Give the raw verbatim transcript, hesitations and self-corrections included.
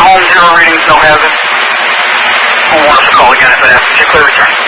home, zero readings, no hazard. Home wants to call again if it happens. Clear return.